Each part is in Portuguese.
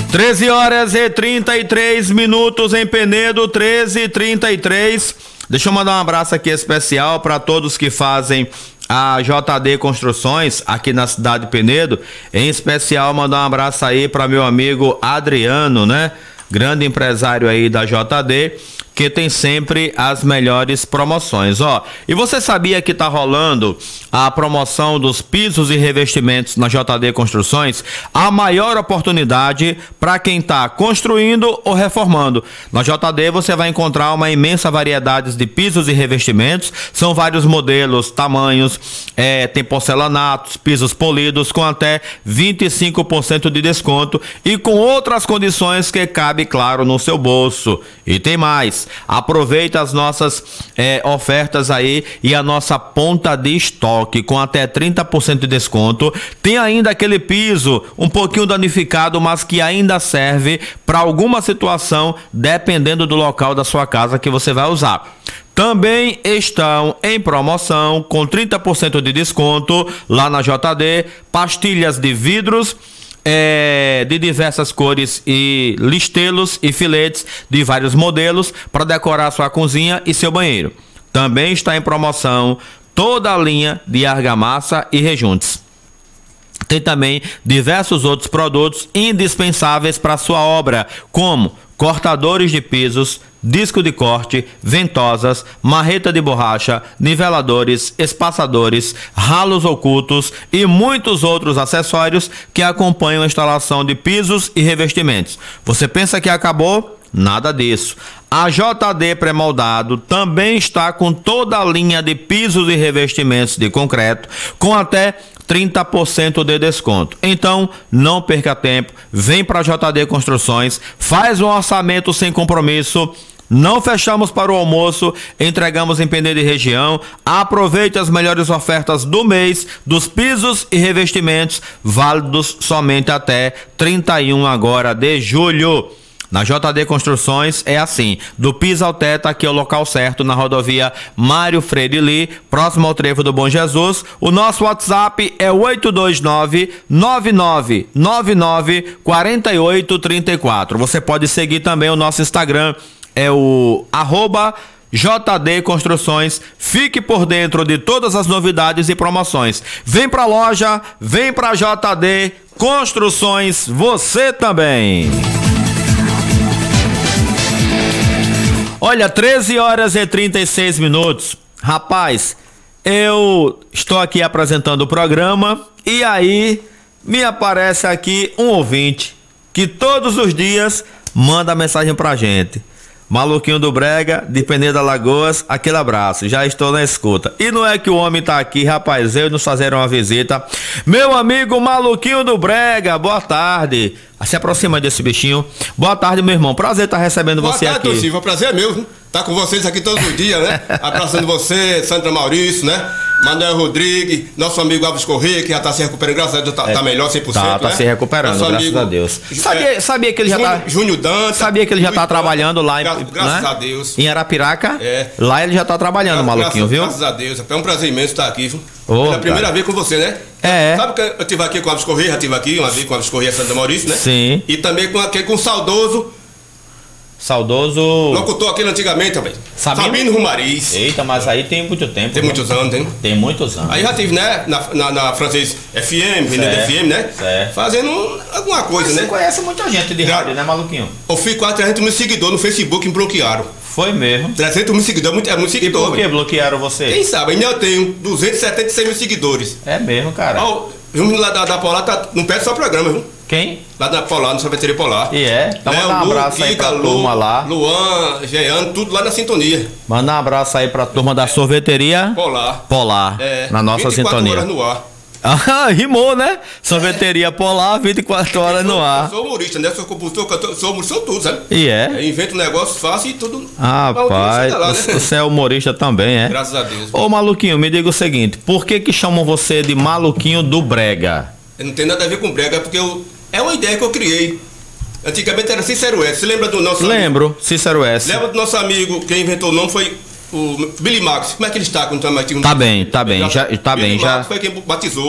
13h33 em Penedo, 13h33. Deixa eu mandar um abraço aqui especial para todos que fazem a JD Construções aqui na cidade de Penedo. Em especial, mandar um abraço aí para meu amigo Adriano, né? Grande empresário aí da JD, que tem sempre as melhores promoções, ó. E você sabia que tá rolando a promoção dos pisos e revestimentos na JD Construções? A maior oportunidade para quem tá construindo ou reformando. Na JD você vai encontrar uma imensa variedade de pisos e revestimentos. São vários modelos, tamanhos, tem porcelanatos, pisos polidos com até 25% de desconto e com outras condições que cabe, claro, no seu bolso. E tem mais. Aproveita as nossas ofertas aí e a nossa ponta de estoque com até 30% de desconto. Tem ainda aquele piso um pouquinho danificado, mas que ainda serve para alguma situação, dependendo do local da sua casa que você vai usar. Também estão em promoção com 30% de desconto lá na JD, pastilhas de vidros de diversas cores e listelos e filetes de vários modelos para decorar sua cozinha e seu banheiro. Também está em promoção toda a linha de argamassa e rejuntes. Tem também diversos outros produtos indispensáveis para sua obra, como cortadores de pisos, disco de corte, ventosas, marreta de borracha, niveladores, espaçadores, ralos ocultos e muitos outros acessórios que acompanham a instalação de pisos e revestimentos. Você pensa que acabou? Nada disso. A JD Pré-Moldado também está com toda a linha de pisos e revestimentos de concreto, com até 30% de desconto. Então, não perca tempo, vem para a JD Construções, faz um orçamento sem compromisso. Não fechamos para o almoço, entregamos em Penedo e região. Aproveite as melhores ofertas do mês dos pisos e revestimentos, válidos somente até 31 agora de julho. Na JD Construções é assim, do piso ao teto, aqui é o local certo, na rodovia Mário Freire Lee, próximo ao Trevo do Bom Jesus. O nosso WhatsApp é 829-9999-4834. Você pode seguir também o nosso Instagram, é o @JD Construções. Fique por dentro de todas as novidades e promoções. Vem pra loja, vem pra JD Construções, você também. Olha, 13h36. Rapaz, eu estou aqui apresentando o programa e aí me aparece aqui um ouvinte que todos os dias manda mensagem pra gente. Maluquinho do Brega, de Penedo, Alagoas, aquele abraço, já estou na escuta. E não é que o homem tá aqui, rapaz, eu nos fazer uma visita. Meu amigo Maluquinho do Brega, boa tarde. Se aproxima desse bichinho. Boa tarde, meu irmão, prazer estar recebendo você aqui. Boa tarde, Silvio, prazer é meu, tá com vocês aqui todos os dias, né? Abraçando você, Sandra Maurício, né? Manuel Rodrigues, nosso amigo Alves Corrêa, que já tá se recuperando, graças a Deus, tá melhor 100%. Tá né? se recuperando, nosso graças amigo, a Deus. Sabia que ele já tá... Júnior Dante. Sabia que ele já tá trabalhando lá, graças a Deus. Em Arapiraca? Lá ele já tá trabalhando, Maluquinho, viu? Graças a Deus, é um prazer imenso estar aqui, viu? É a primeira vez com você, né? Sabe que eu estive aqui com o Alves Corrêa, já estive aqui uma vez com o Alves Corrêa, Sandra Maurício, né? Sim. E também com o saudoso locutor aquele antigamente também. Sabino Romariz. Eita, mas aí tem muito tempo. Tem muitos anos, tem? Tem muitos anos. Aí já tive, né? Na Francês FM, Penedo FM, né? Certo. Fazendo alguma coisa, né? Você conhece muita gente de rádio, né, Maluquinho? Eu fui quase 300 mil seguidores no Facebook e me bloquearam. Foi mesmo? 300 mil seguidores, é muito seguidor. E por que bloquearam você? Quem sabe? Ainda eu tenho 276 mil seguidores. É mesmo, cara. Ó, o menino lá da Polar não perde só programa, viu? Quem? Lá da Polar, no Sorveteria Polar. E então manda um abraço aí pra turma lá. Luan, Jean, tudo lá na sintonia. Manda um abraço aí pra turma da Sorveteria Polar. Na nossa 24 sintonia. 24 horas no ar. Ah, rimou, né? Sorveteria Polar, 24 horas no ar. Eu sou humorista, né? Sou compositor, cantor, sou tudo, sabe? Invento um negócio, faço e tudo. Rapaz, lá, né? Você é humorista também, é? Graças a Deus. Ô, Maluquinho, me diga o seguinte, por que chamam você de Maluquinho do Brega? Não tem nada a ver com brega, porque é uma ideia que eu criei. Antigamente era Cícero S. Você lembra do nosso amigo? Cícero S. Lembra do nosso amigo, quem inventou o nome foi o Billy Max. Como é que ele está? Tá bem. Já. Foi quem batizou.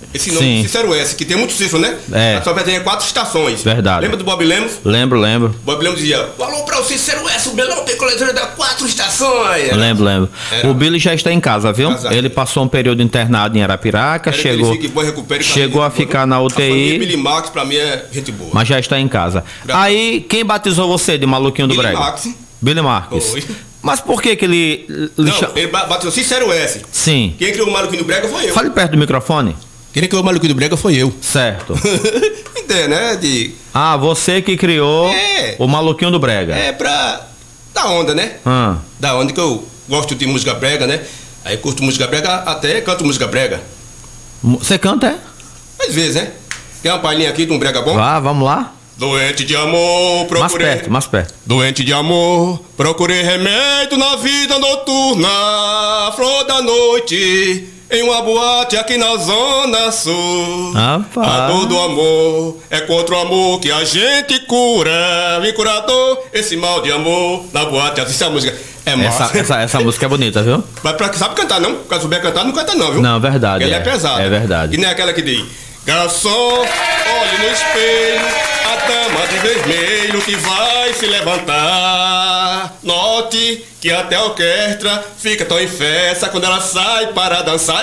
Esse nome, Cícero S, que tem muito Cícero, né? É. Só tem 4 estações. Verdade. Lembra do Bob Lemos? Lembro. Bob Lemos dizia: alô pra o Cícero S, o melhor picolé da 4 estações. Lembro. O Billy já está em casa, viu? Casado. Ele passou um período internado em Arapiraca, chegou a ficar na UTI. Billy Max, pra mim, é gente boa. Mas já está em casa. Aí, quem batizou você de Maluquinho do Brega? Billy Marques. Oi. Mas por que ele... Não, ele bateu Cícero S. Sim. Quem criou o Maluquinho do Brega foi eu. Fale perto do microfone. Quem criou o Maluquinho do Brega foi eu. Certo. Entende, né? Você que criou o Maluquinho do Brega. Da onda, né? Da onda que eu gosto de música brega, né? Aí curto música brega, até canto música brega. Você canta, é? Às vezes, né? Quer uma palhinha aqui de um brega bom? Vamos lá. Doente de amor, procurei... Mais perto. Doente de amor, procurei remédio na vida noturna, flor da noite, em uma boate aqui na Zona Sul. A dor do amor é contra o amor que a gente cura. Vem curador, esse mal de amor na boate. Assiste a música. É massa. Essa música é bonita, viu? Mas pra que sabe cantar, não? Porque souber cantar, não canta não, viu? Não, verdade. Ele é pesado. É verdade. E nem aquela que diz: garçom, olhe no espelho, a dama de vermelho que vai se levantar. Note que até a orquestra fica tão em festa quando ela sai para dançar.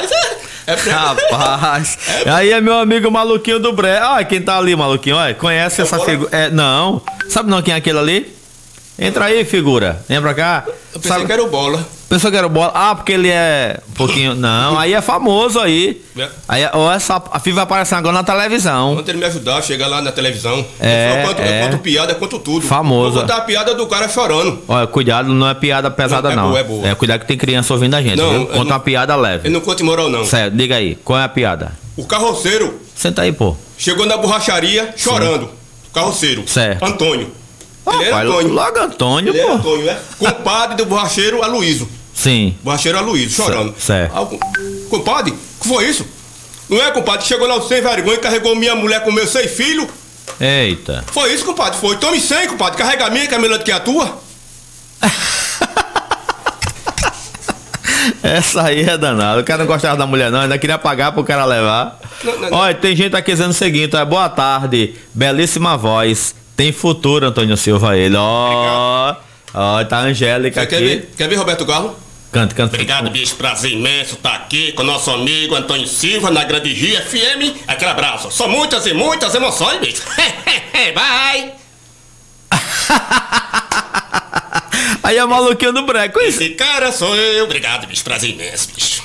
Rapaz, aí é meu amigo Maluquinho do Brega. Olha quem tá ali, Maluquinho, olha, conhece essa figura? Não, sabe não quem é aquele ali? Entra aí, figura, vem pra cá. Eu pensei que era o Bola. Pensou que era o Bola? Porque ele é um pouquinho... Não, aí é famoso aí. Aí a FIV vai aparecer agora na televisão. Quando ele me ajudar, chegar lá na televisão. Eu conto piada, conto tudo. Famoso. Vou contar a piada do cara chorando. Olha, cuidado, não é piada pesada não. É boa. Cuidado que tem criança ouvindo a gente, viu? Conta uma piada leve. Ele não conta imoral não. Certo, diga aí, qual é a piada? O carroceiro... Senta aí, pô. Chegou na borracharia chorando. O carroceiro. Certo. Antônio. Ele era Antônio. Logo Antônio, ele pô. Era Antônio, é? Compadre do borracheiro Aloysio. Sim. Borracheiro Aloysio, chorando. Certo. Compadre, o que foi isso? Não é, compadre? Chegou lá sem vergonha e carregou minha mulher com meus 6 filhos. Eita. Foi isso, compadre? Foi. Tome 100, compadre. Carrega a minha, que é melhor do que a tua. Essa aí é danada. O cara não gostava da mulher, não. Ainda queria pagar pro cara levar. Olha, tem gente aqui dizendo o seguinte: boa tarde, belíssima voz. Tem futuro, Antônio Silva, ele. Ó, tá a Angélica aqui. Quer ver Roberto Galo? Canta. Obrigado, bicho. Prazer imenso tá aqui com o nosso amigo Antônio Silva na Grande Rio FM. Aquele abraço. São muitas e muitas emoções, bicho. Vai! Aí é Maluquinho do Brega. Esse cara sou eu. Obrigado, bicho. Prazer imenso, bicho.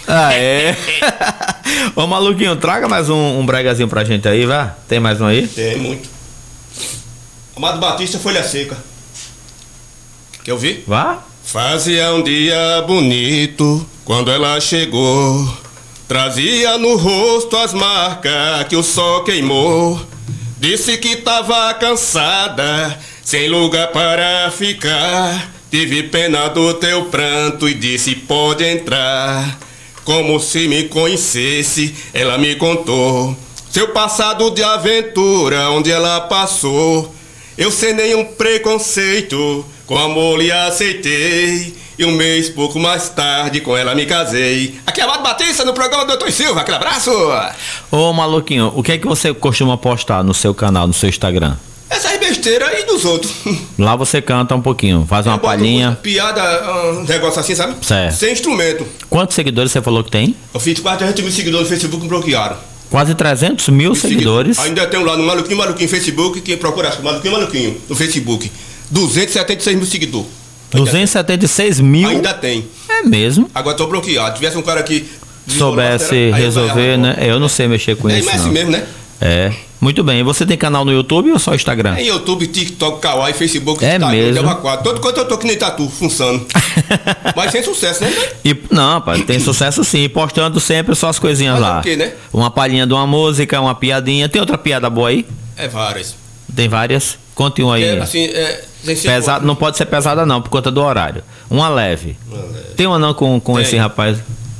Ô, Maluquinho, traga mais um bregazinho pra gente aí, vai. Tem mais um aí? Tem, muito. Amado Batista, Folha Seca. Quer ouvir? Vá. Fazia um dia bonito quando ela chegou. Trazia no rosto as marcas que o sol queimou. Disse que tava cansada, sem lugar para ficar. Tive pena do teu pranto e disse: pode entrar. Como se me conhecesse, ela me contou seu passado de aventura, onde ela passou. Eu sem nenhum preconceito, com amor lhe aceitei. E um mês, pouco mais tarde, com ela me casei. Aqui é Amado Batista, no programa do Dr. Silva. Aquele abraço! Ô, Maluquinho, o que é que você costuma postar no seu canal, no seu Instagram? Essas besteiras e dos outros. Lá você canta um pouquinho, faz uma palhinha. Piada, um negócio assim, sabe? Certo. Sem instrumento. Quantos seguidores você falou que tem? Eu fiz quase 300 mil seguidores no Facebook, me bloquearam. Quase 300 mil seguidores. Ainda tem lá no Maluquinho no Facebook, quem procura Maluquinho no Facebook. 276 mil seguidores. 276 mil? Ainda tem. É mesmo? Agora tô bloqueado. Tivesse um cara que soubesse resolver, né? Eu não sei mexer com isso. É assim mesmo, né? É. Muito bem. E você tem canal no YouTube ou só Instagram? É YouTube, TikTok, Kawaii, Facebook, é mesmo? Todo quanto eu tô que nem tatu, funcionando. Mas sem sucesso, né? Não, rapaz, tem sucesso sim. Postando sempre só as coisinhas lá. O quê, né? Uma palhinha de uma música, uma piadinha. Tem outra piada boa aí? É várias. Tem várias? Conte uma aí. Assim, pesado, não pode ser pesada não, por conta do horário. Uma leve. Tem uma não com esse rapaz?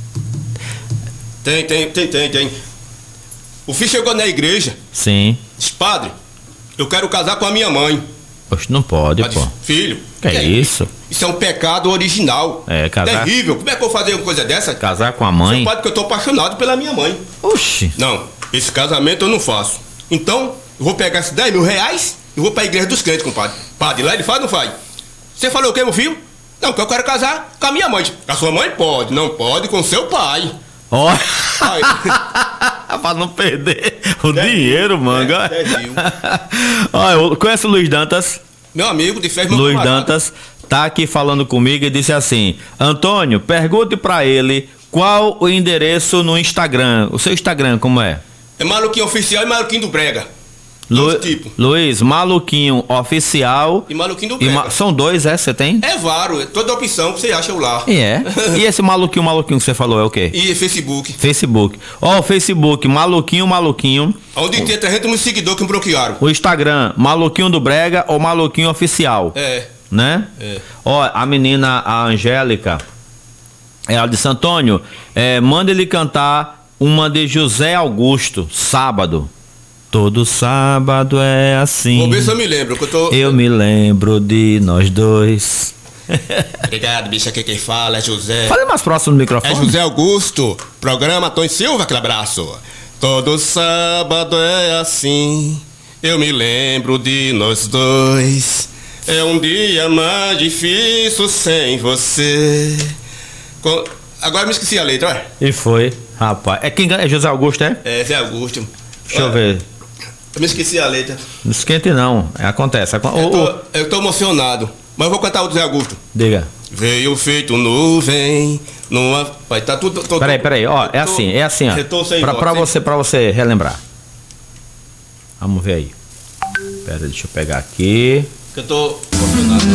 Tem. O filho chegou na igreja. Sim. Disse: padre, eu quero casar com a minha mãe. Poxa, não pode, pô. Filho. Que é isso? Isso é um pecado original. É, casar. Terrível. Como é que eu vou fazer uma coisa dessa? Casar com a mãe? Seu padre, que eu tô apaixonado pela minha mãe. Oxi. Não. esse casamento eu não faço. Então, eu vou pegar esses 10 mil reais e vou pra igreja dos crentes, compadre. Padre, lá ele faz ou não faz? Você falou o quê, meu filho? Não, que eu quero casar com a minha mãe. A sua mãe pode, não pode com seu pai. Ó. Pra não perder o dinheiro, manga. 10 mil. Olha, conhece o Luiz Dantas? Meu amigo de fé, meu Luiz camarada. Dantas tá aqui falando comigo e disse assim: Antônio, pergunte pra ele qual o endereço no Instagram. O seu Instagram, como é? É Maluquinho Oficial e Maluquinho do Brega. Luiz, Maluquinho Oficial E Maluquinho do Brega. são dois, você tem? É vário, toda opção que você acha eu lá. E é. E esse Maluquinho que você falou é o quê? E Facebook. Facebook. Ó, o Facebook, Maluquinho. Onde tem 300 mil seguidores que me bloquearam. O Instagram, Maluquinho do Brega ou Maluquinho Oficial. É. Né? É. Ó, a menina, a Angélica, ela disse: Antônio, manda ele cantar uma de José Augusto, Sábado. Todo sábado é assim. Vou ver se eu me lembro. Que eu me lembro de nós dois. Obrigado, bicho. Aqui quem fala é José. Fale mais próximo do microfone. É José Augusto. Programa Antônio Silva, aquele abraço. Todo sábado é assim. Eu me lembro de nós dois. É um dia mais difícil sem você. Agora me esqueci a letra, ué. E foi, rapaz. É José Augusto, é? É, Zé Augusto. Deixa eu ver. Eu me esqueci a letra. Não esquente não, acontece. Eu tô emocionado, mas eu vou cantar o do Zé Augusto. Diga. Veio feito nuvem, numa... Vai, tá tudo... Peraí, ó, é assim, ó. Pra você relembrar. Vamos ver aí. Pera, deixa eu pegar aqui. Eu tô emocionado.